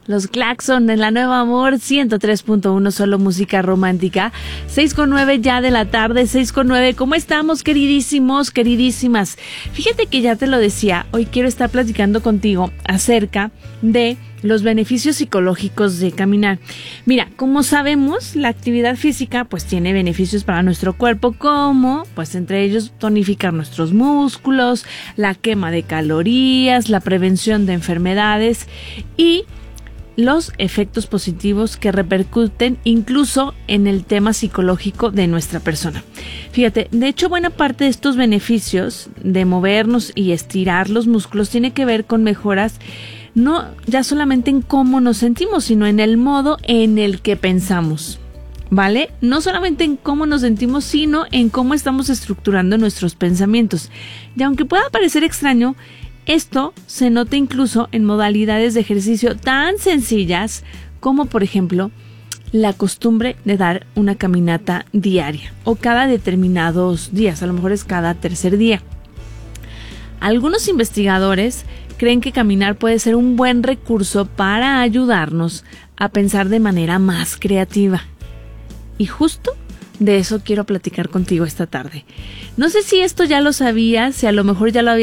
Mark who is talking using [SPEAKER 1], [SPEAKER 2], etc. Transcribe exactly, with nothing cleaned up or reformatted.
[SPEAKER 1] Los Claxon en la Nueva Amor ciento tres punto uno, solo música romántica. seis con nueve ya de la tarde, seis con nueve. ¿Cómo estamos, queridísimos, queridísimas? Fíjate que ya te lo decía, hoy quiero estar platicando contigo acerca de los beneficios psicológicos de caminar. Mira, como sabemos, la actividad física pues tiene beneficios para nuestro cuerpo, como pues entre ellos tonificar nuestros músculos, la quema de calorías, la prevención de enfermedades y los efectos positivos que repercuten incluso en el tema psicológico de nuestra persona. Fíjate, de hecho, buena parte de estos beneficios de movernos y estirar los músculos tiene que ver con mejoras no ya solamente en cómo nos sentimos, sino en el modo en el que pensamos, ¿vale? No solamente en cómo nos sentimos, sino en cómo estamos estructurando nuestros pensamientos. Y aunque pueda parecer extraño, esto se nota incluso en modalidades de ejercicio tan sencillas como, por ejemplo, la costumbre de dar una caminata diaria o cada determinados días, a lo mejor es cada tercer día. Algunos investigadores creen que caminar puede ser un buen recurso para ayudarnos a pensar de manera más creativa. Y justo de eso quiero platicar contigo esta tarde. No sé si esto ya lo sabías, si a lo mejor ya lo habías